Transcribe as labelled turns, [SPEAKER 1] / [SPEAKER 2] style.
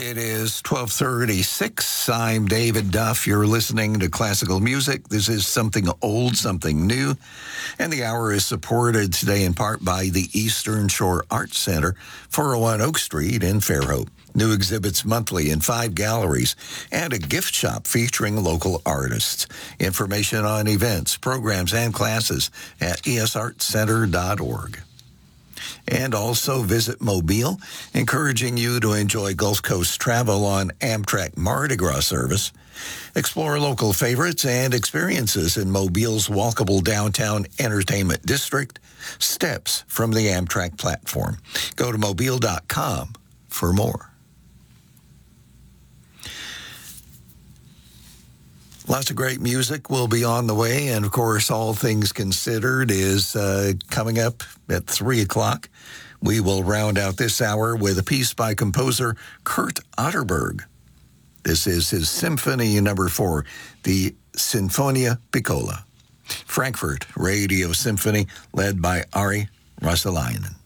[SPEAKER 1] It is 12:36. I'm David Duff. You're listening to classical music. This is something old, something new. And the hour is supported today in part by the Eastern Shore Arts Center, 401 Oak Street in Fairhope. New exhibits monthly in 5 galleries and a gift shop featuring local artists. Information on events, programs, and classes at esartcenter.org. And also visit Mobile, encouraging you to enjoy Gulf Coast travel on Amtrak Mardi Gras service. Explore local favorites and experiences in Mobile's walkable downtown entertainment district, steps from the Amtrak platform. Go to mobile.com for more. Lots of great music will be on the way, and of course, All Things Considered is coming up at 3 o'clock. We will round out this hour with a piece by composer Kurt Otterberg. This is his Symphony No. 4, the Sinfonia Piccola. Frankfurt Radio Symphony, led by Ari Russelainen.